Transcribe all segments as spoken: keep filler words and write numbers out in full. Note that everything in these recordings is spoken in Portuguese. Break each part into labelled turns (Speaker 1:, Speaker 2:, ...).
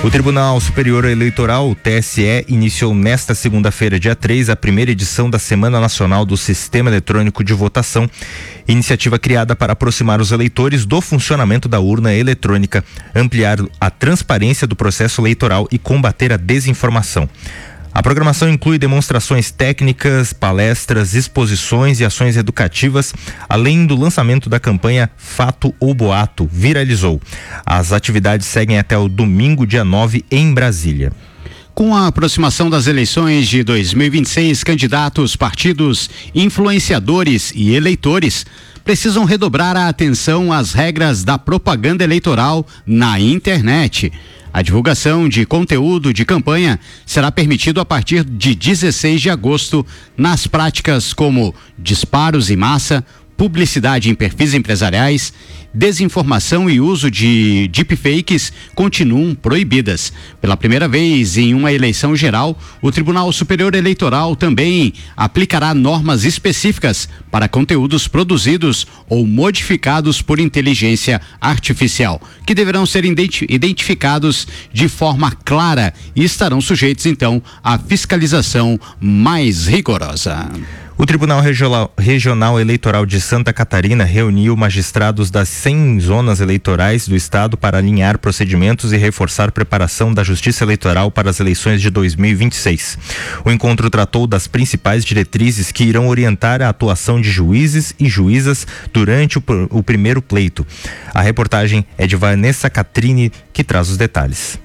Speaker 1: O Tribunal Superior Eleitoral, o T S E, iniciou nesta segunda-feira, dia três, a primeira edição da Semana Nacional do Sistema Eletrônico de Votação, iniciativa criada para aproximar os eleitores do funcionamento da urna eletrônica, ampliar a transparência do processo eleitoral e combater a desinformação. A programação inclui demonstrações técnicas, palestras, exposições e ações educativas, além do lançamento da campanha Fato ou Boato, viralizou. As atividades seguem até o domingo, dia nove, em Brasília.
Speaker 2: Com a aproximação das eleições de dois mil e vinte e seis, candidatos, partidos, influenciadores e eleitores precisam redobrar a atenção às regras da propaganda eleitoral na internet. A divulgação de conteúdo de campanha será permitido a partir de dezesseis de agosto nas práticas como disparos em massa, publicidade em perfis empresariais, desinformação e uso de deepfakes continuam proibidas. Pela primeira vez em uma eleição geral, o Tribunal Superior Eleitoral também aplicará normas específicas para conteúdos produzidos ou modificados por inteligência artificial, que deverão ser identi- identificados de forma clara e estarão sujeitos, então, à fiscalização mais rigorosa.
Speaker 1: O Tribunal Regional, Regional Eleitoral de Santa Catarina reuniu magistrados das cem zonas eleitorais do estado para alinhar procedimentos e reforçar preparação da Justiça Eleitoral para as eleições de dois mil e vinte e seis. O encontro tratou das principais diretrizes que irão orientar a atuação de juízes e juízas durante o, o primeiro pleito. A reportagem é de Vanessa Catrini, que traz os detalhes.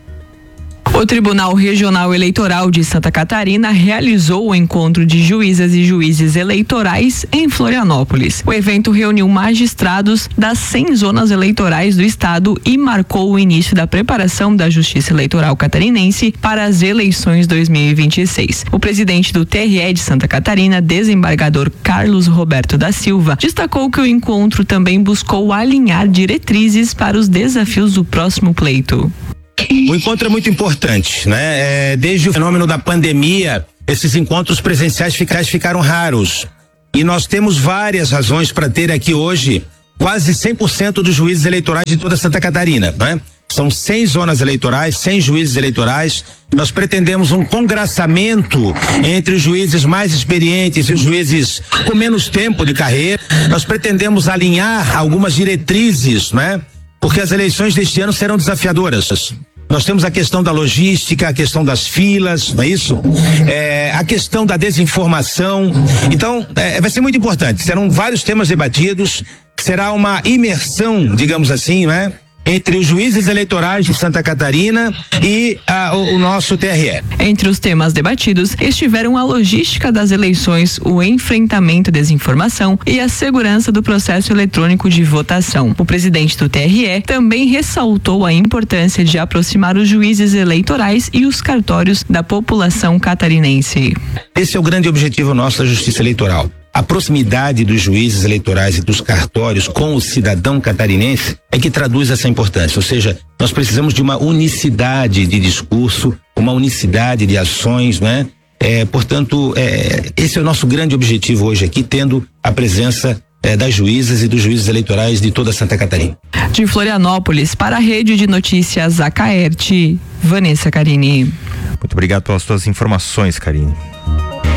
Speaker 3: O Tribunal Regional Eleitoral de Santa Catarina realizou o encontro de juízas e juízes eleitorais em Florianópolis. O evento reuniu magistrados das cem zonas eleitorais do estado e marcou o início da preparação da Justiça Eleitoral Catarinense para as eleições dois mil e vinte e seis. O presidente do T R E de Santa Catarina, desembargador Carlos Roberto da Silva, destacou que o encontro também buscou alinhar diretrizes para os desafios do próximo pleito.
Speaker 4: O encontro é muito importante, né? É, desde o fenômeno da pandemia, esses encontros presenciais ficaram raros. E nós temos várias razões para ter aqui hoje quase cem por cento dos juízes eleitorais de toda Santa Catarina, né? São cem zonas eleitorais, cem juízes eleitorais. Nós pretendemos um congraçamento entre os juízes mais experientes e os juízes com menos tempo de carreira. Nós pretendemos alinhar algumas diretrizes, né? Porque as eleições deste ano serão desafiadoras. Nós temos a questão da logística, a questão das filas, não é isso? É, a questão da desinformação. Então, é, vai ser muito importante. Serão vários temas debatidos. Será uma imersão, digamos assim, não é? Entre os juízes eleitorais de Santa Catarina e ah, o, o nosso T R E.
Speaker 3: Entre os temas debatidos estiveram a logística das eleições, o enfrentamento à desinformação e a segurança do processo eletrônico de votação. O presidente do T R E também ressaltou a importância de aproximar os juízes eleitorais e os cartórios da população catarinense.
Speaker 4: Esse é o grande objetivo nosso da Justiça Eleitoral. A proximidade dos juízes eleitorais e dos cartórios com o cidadão catarinense é que traduz essa importância, ou seja, nós precisamos de uma unicidade de discurso, uma unicidade de ações, né? É, portanto, é, esse é o nosso grande objetivo hoje aqui, tendo a presença é, das juízas e dos juízes eleitorais de toda Santa Catarina.
Speaker 3: De Florianópolis, para a Rede de Notícias Acaerte, Vanessa Carini.
Speaker 1: Muito obrigado pelas suas informações, Karine.